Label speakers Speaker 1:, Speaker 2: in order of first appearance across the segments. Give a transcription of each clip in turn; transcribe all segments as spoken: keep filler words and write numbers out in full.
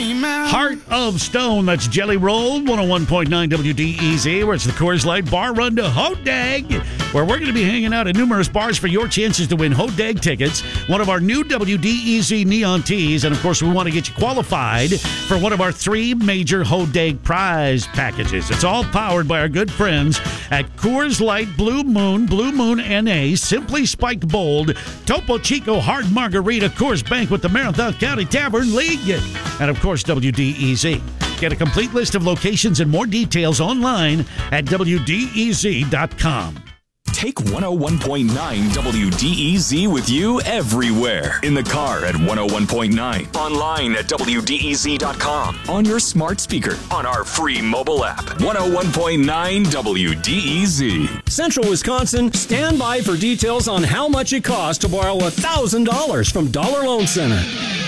Speaker 1: Heart of Stone, that's Jelly Roll, one oh one point nine W D E Z, where it's the Coors Light Bar Run to Hodag, where we're going to be hanging out at numerous bars for your chances to win Hodag tickets, one of our new W D E Z neon tees, and of course we want to get you qualified for one of our three major Hodag prize packages. It's all powered by our good friends at Coors Light, Blue Moon, Blue Moon N A, Simply Spiked Bold, Topo Chico Hard Margarita, Coors Bank with the Marathon County Tavern League, and of course W D E Z. Get a complete list of locations and more details online at W D E Z dot com.
Speaker 2: Take one oh one point nine W D E Z with you everywhere. In the car at one oh one point nine. Online at W D E Z dot com. On your smart speaker. On our free mobile app. one oh one point nine W D E Z.
Speaker 3: Central Wisconsin, stand by for details on how much it costs to borrow one thousand dollars from Dollar Loan Center.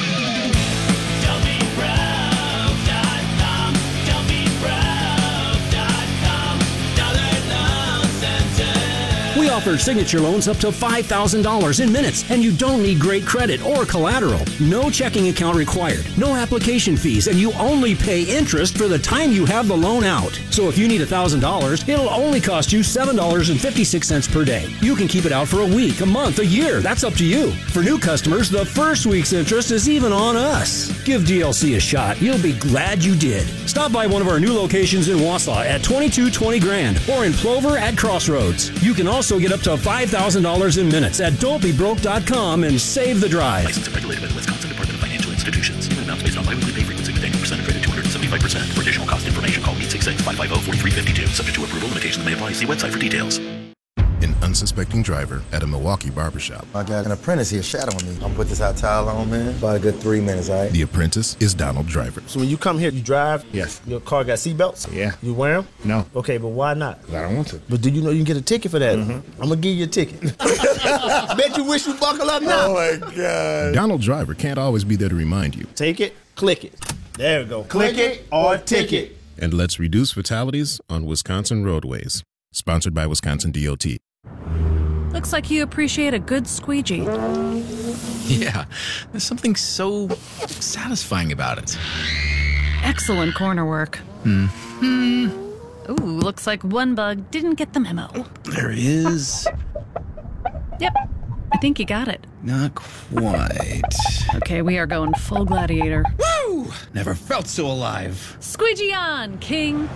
Speaker 3: We offer signature loans up to five thousand dollars in minutes, and you don't need great credit or collateral. No checking account required, no application fees, and you only pay interest for the time you have the loan out. So if you need one thousand dollars, it'll only cost you seven dollars and fifty-six cents per day. You can keep it out for a week, a month, a year. That's up to you. For new customers, the first week's interest is even on us. Give D L C a shot. You'll be glad you did. Stop by one of our new locations in Wausau at twenty-two twenty Grand or in Plover at Crossroads. You can also get up to five thousand dollars in minutes at don't be broke dot com and save the drive.
Speaker 4: Licensed and regulated by the Wisconsin Department of Financial Institutions. Payment amounts based on biweekly pay frequency with annual percentage rate of two hundred seventy-five percent. For additional cost information, call eight six six, five five zero, four three five two. Subject to approval, limitations may apply. See website for details.
Speaker 5: An unsuspecting driver at a Milwaukee barbershop.
Speaker 6: I got an apprentice here shadowing me. I'm gonna put this hot towel on, man. About a good three minutes, all right?
Speaker 5: The apprentice is Donald Driver.
Speaker 7: So when you come here, you drive?
Speaker 8: Yes.
Speaker 7: Your car got seatbelts?
Speaker 8: Yeah.
Speaker 7: You wear them?
Speaker 8: No.
Speaker 7: Okay, but why not?
Speaker 8: I don't want to.
Speaker 7: But do you know you can get a ticket for that?
Speaker 8: Mm-hmm.
Speaker 7: I'm gonna give you a ticket. Bet you wish you buckle up now.
Speaker 8: Oh my God.
Speaker 5: Donald Driver can't always be there to remind you.
Speaker 7: Take it, click it. There we go. Click it or ticket.
Speaker 5: And let's reduce fatalities on Wisconsin roadways. Sponsored by Wisconsin D O T.
Speaker 9: Looks like you appreciate a good squeegee.
Speaker 10: Yeah, there's something so satisfying about it.
Speaker 9: Excellent corner work.
Speaker 10: Hmm.
Speaker 9: Ooh, looks like one bug didn't get the memo.
Speaker 10: Oh, there he is.
Speaker 9: Yep, I think you got it.
Speaker 10: Not quite.
Speaker 9: Okay, we are going full gladiator.
Speaker 10: Woo! Never felt so alive.
Speaker 9: Squeegee on, King.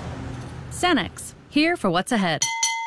Speaker 9: Cenex, here for what's ahead.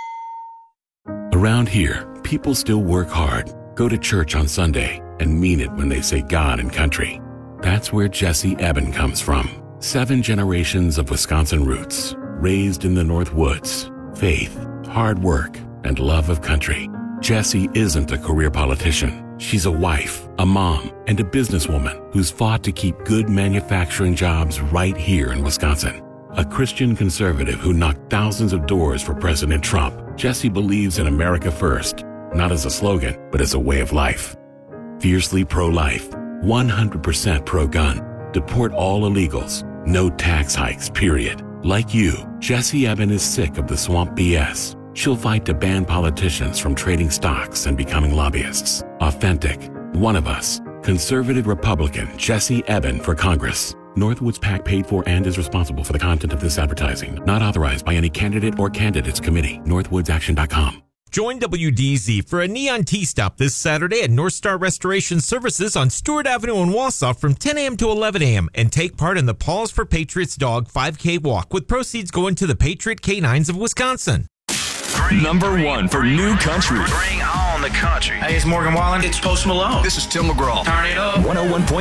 Speaker 11: Around here, people still work hard, go to church on Sunday, and mean it when they say God and country. That's where Jesse Eben comes from. Seven generations of Wisconsin roots, raised in the North Woods, faith, hard work, and love of country. Jessie isn't a career politician. She's a wife, a mom, and a businesswoman who's fought to keep good manufacturing jobs right here in Wisconsin. A Christian conservative who knocked thousands of doors for President Trump, Jessie believes in America first, not as a slogan, but as a way of life. Fiercely pro-life, one hundred percent pro-gun, deport all illegals, no tax hikes, period. Like you, Jessie Eben is sick of the swamp B S. She'll fight to ban politicians from trading stocks and becoming lobbyists. Authentic, one of us, conservative Republican Jessie Eben for Congress. Northwoods PAC paid for and is responsible for the content of this advertising. Not authorized by any candidate or candidates committee. Northwoods Action dot com.
Speaker 12: Join W D Z for a neon tea stop this Saturday at North Star Restoration Services on Stewart Avenue in Wausau from ten a.m. to eleven a.m. and take part in the Paws for Patriots Dog five K walk with proceeds going to the Patriot Canines of Wisconsin.
Speaker 2: Number one for new country.
Speaker 13: Bring on the country. Hey, it's Morgan Wallen. It's Post Malone.
Speaker 14: This is Tim McGraw.
Speaker 13: Turn it up.
Speaker 2: one oh one point